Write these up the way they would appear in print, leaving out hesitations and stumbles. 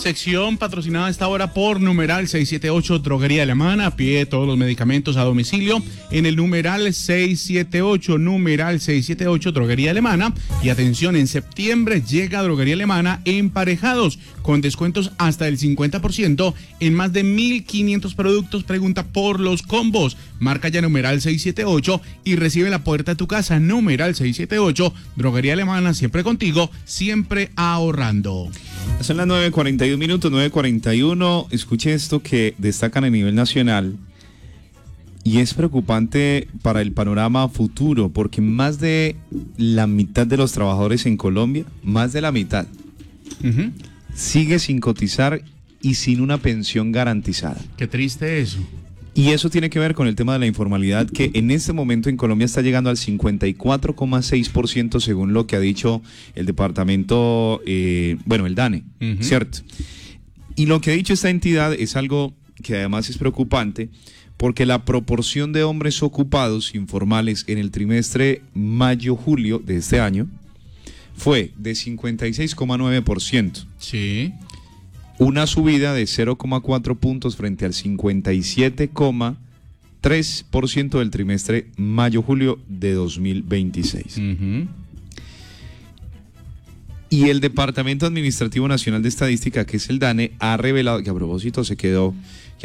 Sección patrocinada a esta hora por numeral 678 Droguería Alemana. Pide todos los medicamentos a domicilio en el numeral 678 Droguería Alemana. Y atención, en septiembre llega Droguería Alemana Emparejados con descuentos hasta el 50% en más de 1.500 productos. Pregunta por los combos. Marca ya numeral 678 y recibe en la puerta de tu casa. Numeral 678 Droguería Alemana, siempre contigo, siempre ahorrando. Son las 9:41 minutos, 9:41. Escuche esto que destacan a nivel nacional y es preocupante para el panorama futuro, porque más de la mitad de los trabajadores en Colombia, más de la mitad, sigue sin cotizar y sin una pensión garantizada. Qué triste eso. Y eso tiene que ver con el tema de la informalidad, que en este momento en Colombia está llegando al 54,6% según lo que ha dicho el departamento, el DANE, ¿cierto? Y lo que ha dicho esta entidad es algo que además es preocupante, porque la proporción de hombres ocupados informales en el trimestre mayo-julio de este año fue de 56,9%. Sí. Una subida de 0,4 puntos frente al 57,3% del trimestre mayo-julio de 2026. Y el Departamento Administrativo Nacional de Estadística, que es el DANE, ha revelado que a propósito se quedó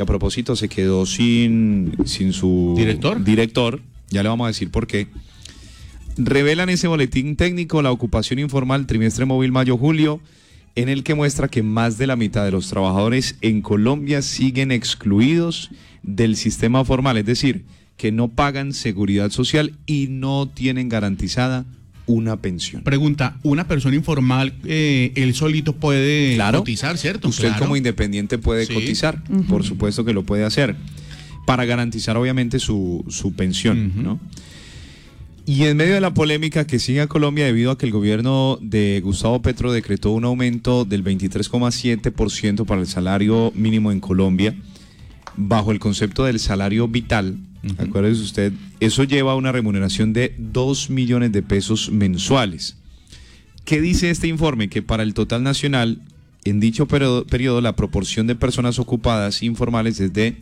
sin su director, ya le vamos a decir por qué. Revelan ese boletín técnico la ocupación informal trimestre móvil mayo-julio, en el que muestra que más de la mitad de los trabajadores en Colombia siguen excluidos del sistema formal, es decir, que no pagan seguridad social y no tienen garantizada una pensión. Pregunta, ¿una persona informal, él solito puede cotizar, cierto? Usted como independiente puede cotizar, por supuesto que lo puede hacer, para garantizar obviamente su pensión, ¿no? Y en medio de la polémica que sigue a Colombia debido a que el gobierno de Gustavo Petro decretó un aumento del 23,7% para el salario mínimo en Colombia, bajo el concepto del salario vital, acuérdese usted, eso lleva a una remuneración de 2 millones de pesos mensuales. ¿Qué dice este informe? Que para el total nacional, en dicho periodo, la proporción de personas ocupadas informales es de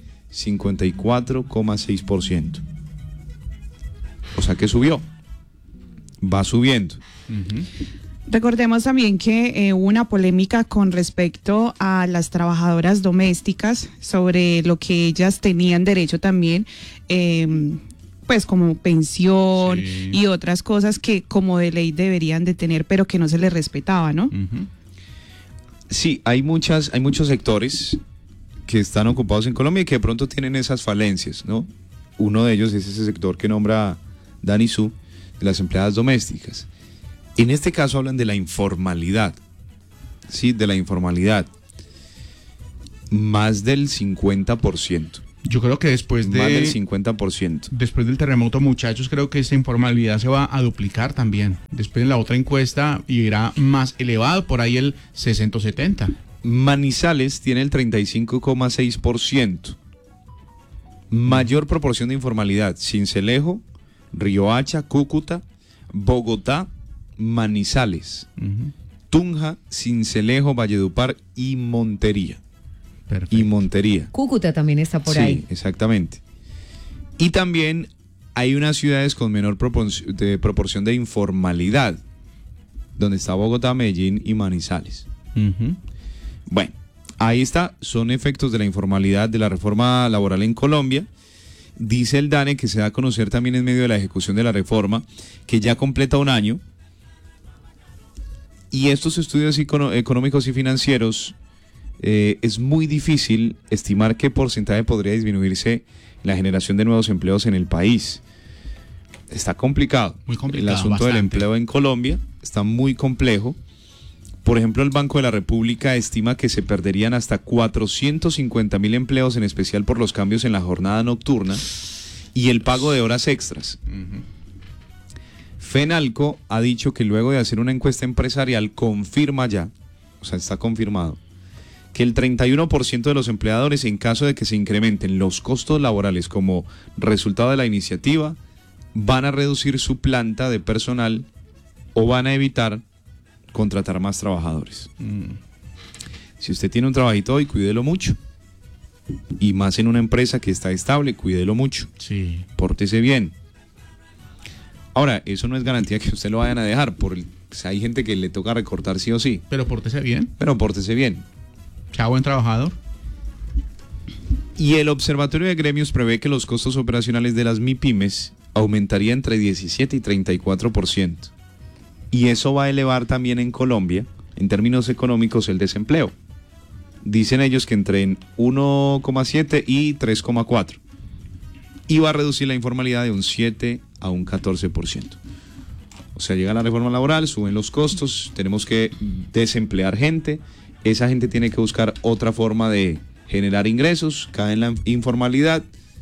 54,6%. O sea que subió, va subiendo. Recordemos también que hubo una polémica con respecto a las trabajadoras domésticas sobre lo que ellas tenían derecho también, pues como pensión y otras cosas que como de ley deberían de tener, pero que no se les respetaba, ¿no? Sí, hay muchos sectores que están ocupados en Colombia y que de pronto tienen esas falencias, ¿no? Uno de ellos es ese sector que nombra Dani Su, de las empleadas domésticas. En este caso hablan de la informalidad, sí, de la informalidad, más del 50%. Yo creo que más del 50%. Después del terremoto, muchachos, creo que esta informalidad se va a duplicar también. Después en la otra encuesta irá más elevado, por ahí el 60-70. Manizales tiene el 35,6%. Mayor proporción de informalidad: Sincelejo, Riohacha, Cúcuta, Bogotá, Manizales, Tunja, Sincelejo, Valledupar y Montería. Perfecto. Y Montería. Cúcuta también está por ahí. Sí, exactamente. Y también hay unas ciudades con menor proporción de informalidad, donde está Bogotá, Medellín y Manizales. Bueno, ahí está, son efectos de la informalidad de la reforma laboral en Colombia. Dice el DANE, que se da a conocer también en medio de la ejecución de la reforma, que ya completa un año. Y estos estudios económicos y financieros, es muy difícil estimar qué porcentaje podría disminuirse la generación de nuevos empleos en el país. Está complicado. Muy complicado. El asunto bastante. del empleo en Colombia está muy complejo. Por ejemplo, el Banco de la República estima que se perderían hasta 450.000 empleos, en especial por los cambios en la jornada nocturna y el pago de horas extras. Fenalco ha dicho que luego de hacer una encuesta empresarial confirma ya, o sea, está confirmado, que el 31% de los empleadores, en caso de que se incrementen los costos laborales como resultado de la iniciativa, van a reducir su planta de personal o van a evitar contratar más trabajadores. Si usted tiene un trabajito hoy, cuídelo mucho. Y más en una empresa que está estable, cuídelo mucho. Sí. Pórtese bien. Ahora, eso no es garantía que usted lo vayan a dejar. Hay gente que le toca recortar sí o sí. Pero pórtese bien. Pero pórtese bien. Sea buen trabajador. Y el Observatorio de Gremios prevé que los costos operacionales de las MIPYMES aumentarían entre 17 y 34%. Y eso va a elevar también en Colombia, en términos económicos, el desempleo. Dicen ellos que entre 1,7 y 3,4. Y va a reducir la informalidad de un 7 a un 14%. O sea, llega la reforma laboral, suben los costos, tenemos que desemplear gente. Esa gente tiene que buscar otra forma de generar ingresos, cae en la informalidad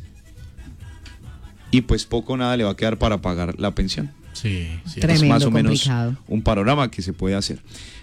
y pues poco o nada le va a quedar para pagar la pensión. Sí. Tremendo, es más o complicado. menos un panorama que se puede hacer.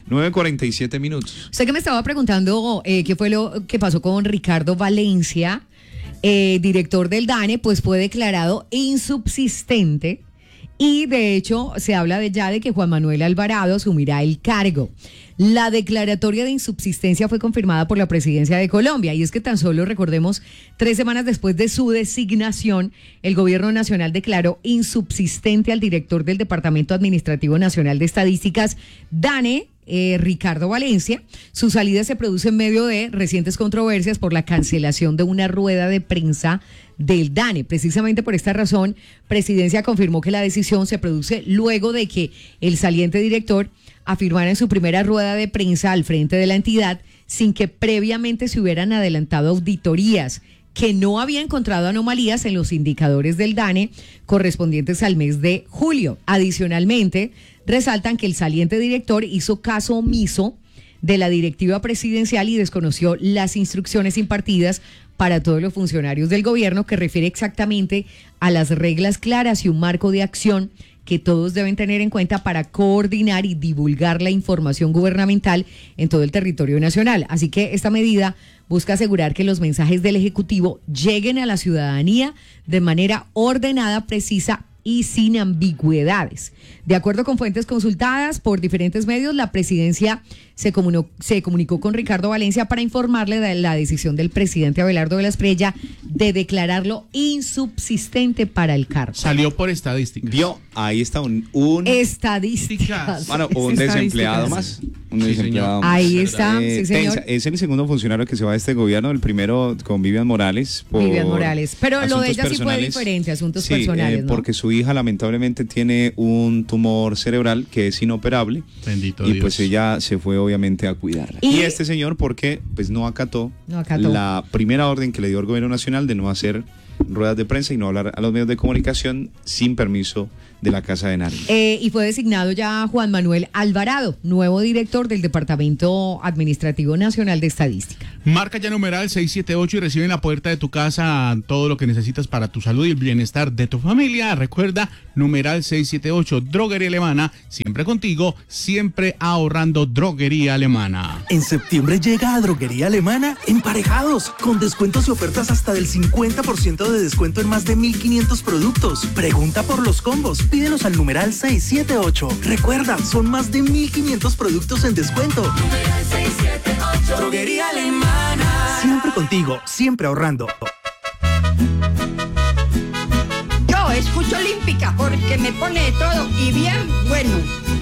9:47 minutos. Usted que me estaba preguntando qué fue lo que pasó con Ricardo Valencia, director del DANE, pues fue declarado insubsistente y de hecho se habla ya de que Juan Manuel Alvarado asumirá el cargo. La declaratoria de insubsistencia fue confirmada por la Presidencia de Colombia y es que tan solo, recordemos, 3 semanas después de su designación, el Gobierno Nacional declaró insubsistente al director del Departamento Administrativo Nacional de Estadísticas, DANE, Ricardo Valencia. Su salida se produce en medio de recientes controversias por la cancelación de una rueda de prensa del DANE. Precisamente por esta razón, Presidencia confirmó que la decisión se produce luego de que el saliente director afirmara en su primera rueda de prensa al frente de la entidad, sin que previamente se hubieran adelantado auditorías, que no había encontrado anomalías en los indicadores del DANE correspondientes al mes de julio. Adicionalmente, resaltan que el saliente director hizo caso omiso de la directiva presidencial y desconoció las instrucciones impartidas para todos los funcionarios del gobierno, que refiere exactamente a las reglas claras y un marco de acción que todos deben tener en cuenta para coordinar y divulgar la información gubernamental en todo el territorio nacional. Así que esta medida busca asegurar que los mensajes del Ejecutivo lleguen a la ciudadanía de manera ordenada, precisa y sin ambigüedades. De acuerdo con fuentes consultadas por diferentes medios, la presidencia se comunicó con Ricardo Valencia para informarle de la decisión del presidente Abelardo de la Espriella de declararlo insubsistente para el cargo. Salió por estadísticas. Vio, ahí está un estadísticas. Bueno, un desempleado más. Un desempleado más. Ahí está, sí, señor. Es el segundo funcionario que se va de este gobierno, el primero con Vivian Morales. Vivian Morales. Pero lo de ella sí fue personales. diferente, asuntos personales, ¿no? Porque su hija lamentablemente tiene un tumor cerebral que es inoperable. Bendito y Dios. pues ella se fue obviamente a cuidarla. Y este señor, porque pues no acató la primera orden que le dio el gobierno nacional de no hacer ruedas de prensa y no hablar a los medios de comunicación sin permiso de la Casa de Nariño. Y fue designado ya Juan Manuel Alvarado, nuevo director del Departamento Administrativo Nacional de Estadística. Marca ya numeral 678 y recibe en la puerta de tu casa todo lo que necesitas para tu salud y el bienestar de tu familia. Recuerda, numeral 678, Droguería Alemana, siempre contigo, siempre ahorrando. Droguería Alemana. En septiembre llega a Droguería Alemana Emparejados, con descuentos y ofertas hasta del 50% de descuento en más de 1.500 productos. Pregunta por los combos, pídelos al numeral 678. Recuerda, son más de 1.500 productos en descuento. Numeral 678. Droguería Alemana. Siempre contigo, siempre ahorrando. Yo escucho Olímpica porque me pone todo y bien bueno.